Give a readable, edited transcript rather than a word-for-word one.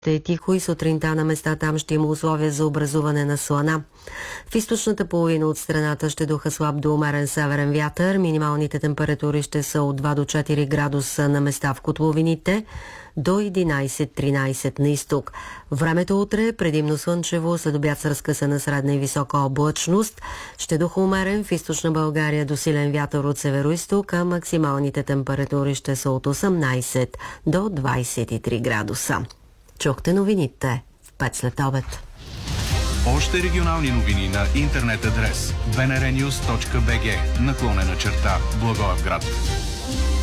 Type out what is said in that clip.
Е тихо и сутринта на места там ще има условия за образуване на слана. В източната половина от страната ще духа слаб до умерен северен вятър. Минималните температури ще са от 2 до 4 градуса на места в котловините, до 11-13 на изток. Времето утре е предимно слънчево, след обяд с разкъсана средна и висока облачност. Ще духа умерен в източна България до силен вятър от североизток, а максималните температури ще са от 18 до 23 градуса. Чухте новините в 5 след обед. Още регионални новини на интернет адрес bnrnews.bg /Благоевград.